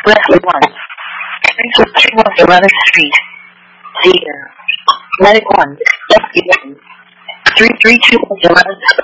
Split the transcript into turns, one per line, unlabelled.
Leslie 1. Trains with 2 11th Street. Theater. Medic 1. Rescue 1. 332 11th